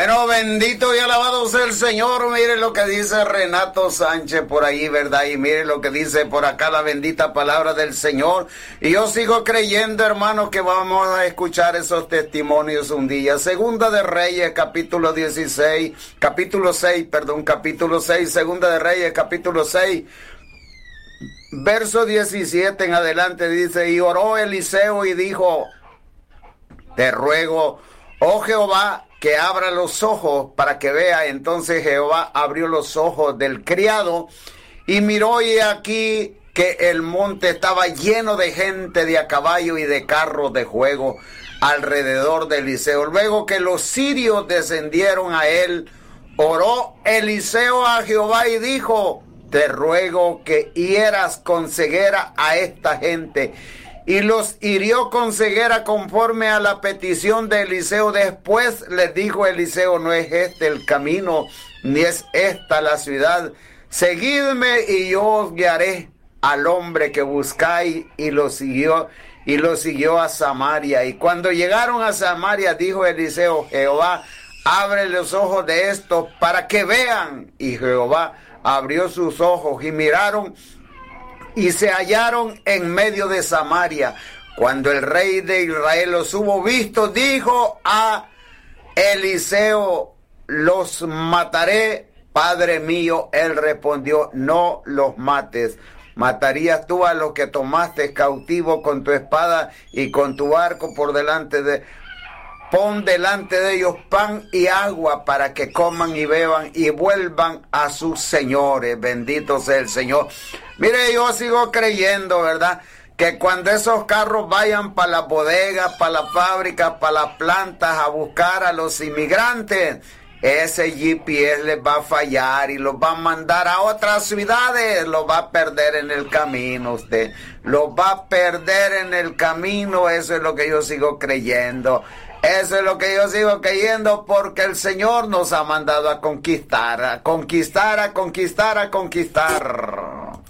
Bueno, bendito y alabado sea el Señor. Mire lo que dice Renato Sánchez por ahí, ¿verdad? Y mire lo que dice por acá la bendita palabra del Señor. Y yo sigo creyendo, hermanos, que vamos a escuchar esos testimonios un día. Segunda de Reyes, capítulo 6, Segunda de Reyes, capítulo 6. Verso 17 en adelante dice, y oró Eliseo y dijo, te ruego, oh Jehová, que abra los ojos para que vea. Entonces Jehová abrió los ojos del criado y miró, y aquí que el monte estaba lleno de gente de a caballo y de carros de juego alrededor de Eliseo. Luego que los sirios descendieron a él, oró Eliseo a Jehová y dijo, te ruego que hieras con ceguera a esta gente. Y los hirió con ceguera conforme a la petición de Eliseo. Después les dijo Eliseo, no es este el camino, ni es esta la ciudad. Seguidme y yo os guiaré al hombre que buscáis. Y lo siguió a Samaria. Y cuando llegaron a Samaria, dijo Eliseo, Jehová, abre los ojos de estos para que vean. Y Jehová abrió sus ojos y miraron, y se hallaron en medio de Samaria. Cuando el rey de Israel los hubo visto, dijo a Eliseo, los mataré, padre mío. Él respondió, no los mates. ¿Matarías tú a los que tomaste cautivo con tu espada y con tu arco por delante de... Pon delante de ellos pan y agua para que coman y beban y vuelvan a sus señores. Bendito sea el Señor. Mire, yo sigo creyendo, ¿verdad?, que cuando esos carros vayan para las bodegas, para las fábricas, para las plantas a buscar a los inmigrantes, ese GPS les va a fallar y los va a mandar a otras ciudades. Los va a perder en el camino usted. Los va a perder en el camino. Eso es lo que yo sigo creyendo. Eso es lo que yo sigo creyendo, porque el Señor nos ha mandado a conquistar, a conquistar, a conquistar, a conquistar.